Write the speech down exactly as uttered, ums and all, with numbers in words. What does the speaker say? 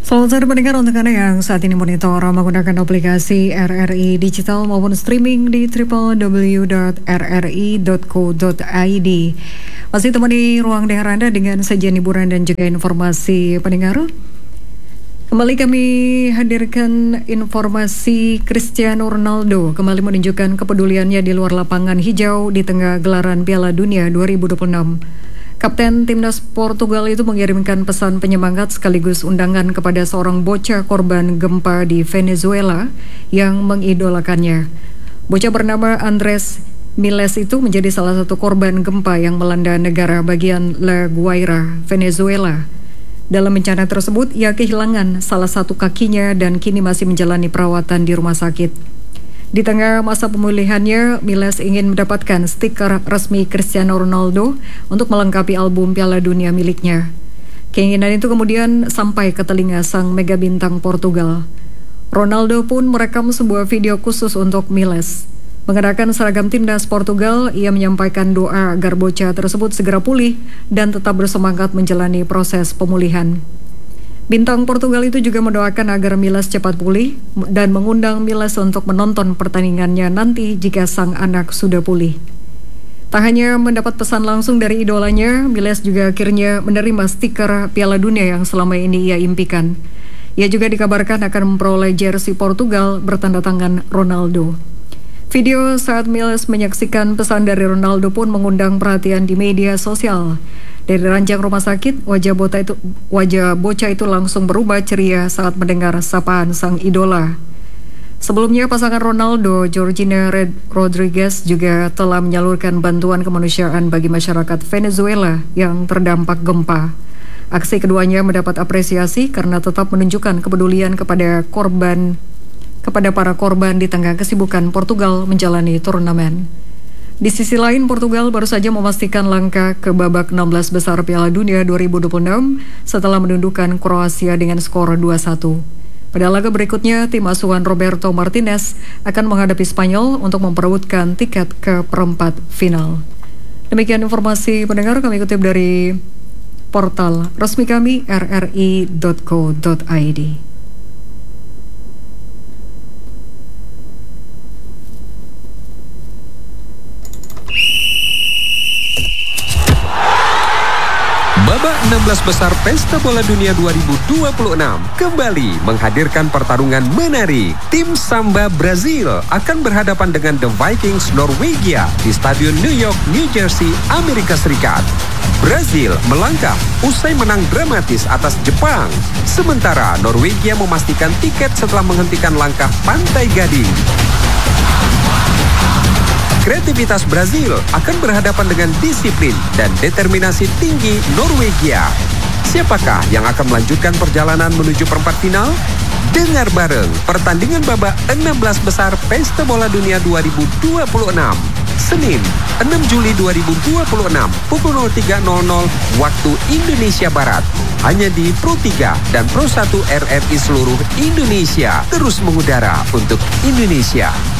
Selamat sore pendengar untuk Anda yang saat ini monitor menggunakan aplikasi R R I Digital maupun streaming di w w w dot r r i dot co dot i d. Masih temani ruang dengar Anda dengan sajian hiburan dan juga informasi pendengar. Kembali kami hadirkan informasi Cristiano Ronaldo kembali menunjukkan kepeduliannya di luar lapangan hijau di tengah gelaran Piala Dunia dua ribu dua puluh enam. Kapten timnas Portugal itu mengirimkan pesan penyemangat sekaligus undangan kepada seorang bocah korban gempa di Venezuela yang mengidolakannya. Bocah bernama Andres Miles itu menjadi salah satu korban gempa yang melanda negara bagian La Guaira, Venezuela. Dalam bencana tersebut, ia kehilangan salah satu kakinya dan kini masih menjalani perawatan di rumah sakit. Di tengah masa pemulihannya, Miles ingin mendapatkan stiker resmi Cristiano Ronaldo untuk melengkapi album Piala Dunia miliknya. Keinginan itu kemudian sampai ke telinga sang mega bintang Portugal. Ronaldo pun merekam sebuah video khusus untuk Miles. Mengenakan seragam timnas Portugal, ia menyampaikan doa agar bocah tersebut segera pulih dan tetap bersemangat menjalani proses pemulihan. Bintang Portugal itu juga mendoakan agar Miles cepat pulih dan mengundang Miles untuk menonton pertandingannya nanti jika sang anak sudah pulih. Tak hanya mendapat pesan langsung dari idolanya, Miles juga akhirnya menerima stiker Piala Dunia yang selama ini ia impikan. Ia juga dikabarkan akan memperoleh jersey Portugal bertanda tangan Ronaldo. Video saat Miles menyaksikan pesan dari Ronaldo pun mengundang perhatian di media sosial. Dari ranjang rumah sakit, wajah bocah itu, wajah bocah itu langsung berubah ceria saat mendengar sapaan sang idola. Sebelumnya, pasangan Ronaldo, Georgina Rodriguez juga telah menyalurkan bantuan kemanusiaan bagi masyarakat Venezuela yang terdampak gempa. Aksi keduanya mendapat apresiasi karena tetap menunjukkan kepedulian kepada korban, kepada para korban di tengah kesibukan Portugal menjalani turnamen. Di sisi lain, Portugal baru saja memastikan langkah ke babak enam belas besar Piala Dunia dua ribu dua puluh enam setelah menundukkan Kroasia dengan skor dua satu. Pada laga berikutnya, tim asuhan Roberto Martinez akan menghadapi Spanyol untuk memperebutkan tiket ke perempat final. Demikian informasi pendengar kami kutip dari portal resmi kami r r i dot co dot i d. Babak enam belas besar Pesta Bola Dunia dua ribu dua puluh enam kembali menghadirkan pertarungan menarik. Tim Samba Brazil akan berhadapan dengan The Vikings Norwegia di Stadion New York, New Jersey, Amerika Serikat. Brazil melangkah usai menang dramatis atas Jepang. Sementara Norwegia memastikan tiket setelah menghentikan langkah Pantai Gading. Kreativitas Brazil akan berhadapan dengan disiplin dan determinasi tinggi Norwegia. Siapakah yang akan melanjutkan perjalanan menuju perempat final? Dengar bareng pertandingan babak enam belas besar Pesta Bola Dunia dua ribu dua puluh enam. Senin, enam Juli dua ribu dua puluh enam, pukul nol tiga nol nol waktu Indonesia Barat. Hanya di Pro tiga dan Pro satu R R I seluruh Indonesia. Terus mengudara untuk Indonesia.